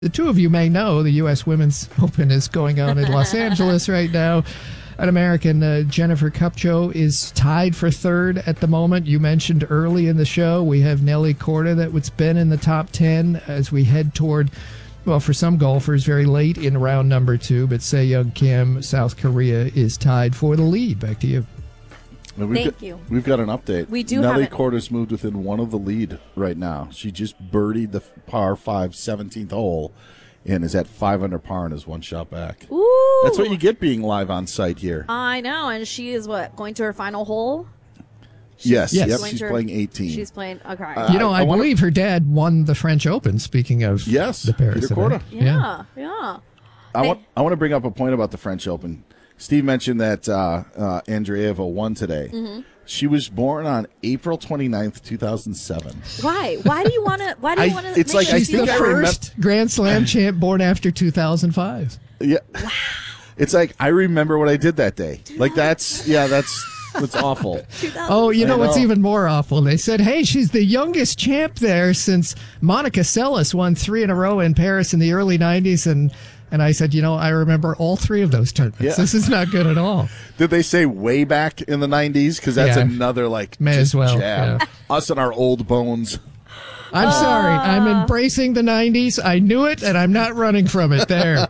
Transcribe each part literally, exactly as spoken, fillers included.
The two of you may know the U S Women's Open is going on in Los Angeles right now. An American, uh, Jennifer Kupcho, is tied for third at the moment. You mentioned early in the show we have Nelly Korda that's been in the top ten as we head toward, well, for some golfers, very late in round number two. But Se-Young Kim, South Korea, is tied for the lead. Back to you. Well, we've Thank got, you. We've got an update. We do Nelly have it. Korda's moved within one of the lead right now. She just birdied the par five seventeenth hole and is at five under par and is one shot back. Ooh. That's what you get being live on site here. I know, and she is what, going to her final hole? Yes, Yes. yep, Going she's to her- playing eighteen. She's playing, okay. Uh, You know, I- I, I wanna- believe her dad won the French Open, speaking of Yes, the Paris Peter event. Korda. yeah, yeah. I Hey. want I want to bring up a point about the French Open. Steve mentioned that uh, uh, Andreeva won today. Mm-hmm. She was born on April twenty-ninth, two thousand seven. Why? Why do you want to? Why do you I- want to? it's like I She's think the I remem- first Grand Slam champ born after two thousand five. Yeah. Wow. It's like I remember what I did that day. Like that's yeah, that's that's awful. Oh, you know I what's know. even more awful? They said, hey, she's the youngest champ there since Monica Seles won three in a row in Paris in the early nineties. And, and I said, you know, I remember all three of those tournaments. Yeah. This is not good at all. Did they say way back in the nineties? Because that's Yeah. another like May just as well, jab. yeah. Us and our old bones. I'm sorry. I'm embracing the nineties. I knew it, and I'm not running from it. There.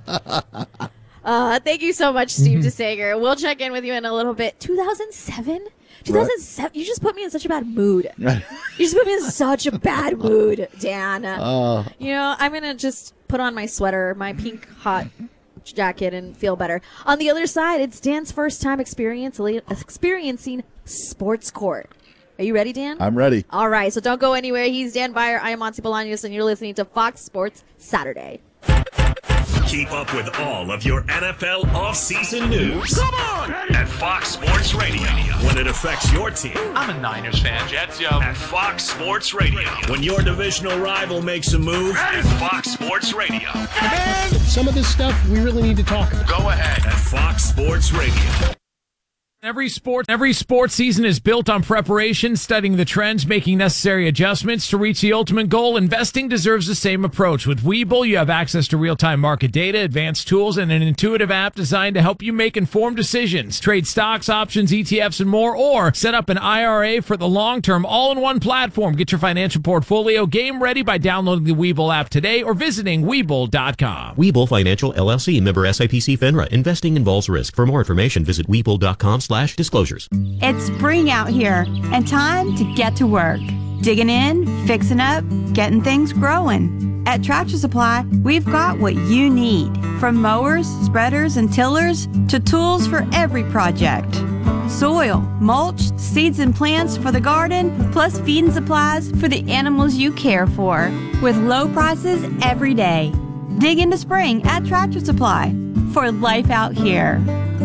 Uh, thank you so much, Steve Mm-hmm. DeSager. We'll check in with you in a little bit. two thousand seven? two thousand seven? You just put me in such a bad mood. You just put me in such a bad mood, Dan. Uh, You know, I'm going to just put on my sweater, my pink hot jacket, and feel better. On the other side, it's Dan's first time experience, experiencing sports court. Are you ready, Dan? I'm ready. All right, so don't go anywhere. He's Dan Byer. I am Monty Bolaños, and you're listening to Fox Sports Saturday. Keep up with all of your N F L offseason news. Come on! At Fox Sports Radio. When it affects your team. I'm a Niners fan, Jets, yo. At Fox Sports Radio. When your divisional rival makes a move. At Fox Sports Radio. Man, some of this stuff we really need to talk about. Go ahead. At Fox Sports Radio. Every sport, every sports season is built on preparation, studying the trends, making necessary adjustments to reach the ultimate goal. Investing deserves the same approach. With Webull, you have access to real-time market data, advanced tools, and an intuitive app designed to help you make informed decisions. Trade stocks, options, E T Fs, and more, or set up an I R A for the long term, all in one platform. Get your financial portfolio game ready by downloading the Webull app today or visiting Webull dot com. Webull Financial, L L C, member S I P C FINRA. Investing involves risk. For more information, visit Webull dot com slash disclosures. It's spring out here and time to get to work. Digging in, fixing up, getting things growing. At Tractor Supply, we've got what you need. From mowers, spreaders, and tillers to tools for every project. Soil, mulch, seeds and plants for the garden, plus feeding supplies for the animals you care for. With low prices every day. Dig into spring at Tractor Supply for life out here.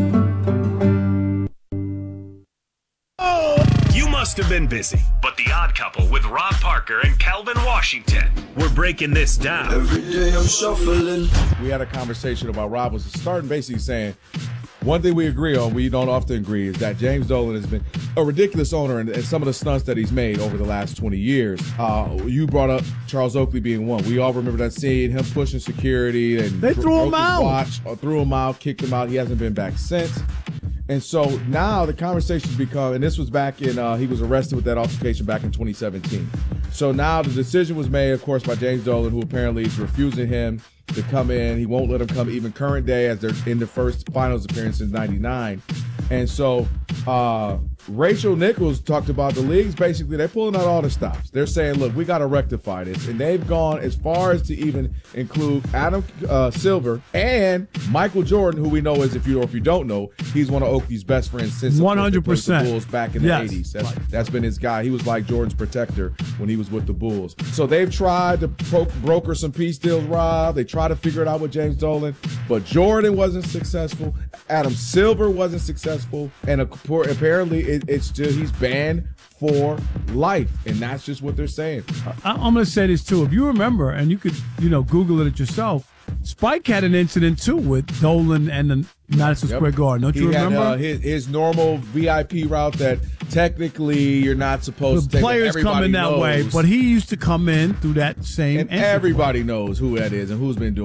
You must have been busy, but The Odd Couple with Rob Parker and Calvin Washington. We're breaking this down. Every day I'm shuffling. We had a conversation about Rob was starting basically saying one thing we agree on, we don't often agree, is that James Dolan has been a ridiculous owner and, and some of the stunts that he's made over the last twenty years. Uh, you brought up Charles Oakley being one. We all remember that scene, him pushing security and They threw him broke his out. watch, or threw him out, kicked him out. He hasn't been back since. And so now the conversation's become, and this was back in, uh, he was arrested with that altercation back in twenty seventeen. So now the decision was made, of course, by James Dolan, who apparently is refusing him to come in. He won't let him come even current day as they're in the first finals appearance since ninety-nine. And so uh, Rachel Nichols talked about the leagues. Basically, they're pulling out all the stops. They're saying, look, we got to rectify this. And they've gone as far as to even include Adam uh, Silver and Michael Jordan, who we know is, if you or if you don't know, he's one of Oakley's best friends since one hundred the percent. Bulls back in the Yes. eighties. That's, that's been his guy. He was like Jordan's protector when he was with the Bulls. So they've tried to pro- broker some peace deals, Rob. They tried to figure it out with James Dolan, but Jordan wasn't successful. Adam Silver wasn't successful, and apparently it, it's just he's banned for life, and that's just what they're saying. I, I'm going to say this too. If you remember, and you could, you know, Google it yourself, Spike had an incident too with Dolan and the Madison Yep. Square Garden. Don't he you remember? Had, uh, his, his normal V I P route that technically you're not supposed the to take. players come in that knows. way, but he used to come in through that same. And entry everybody point. knows who that is and who's been doing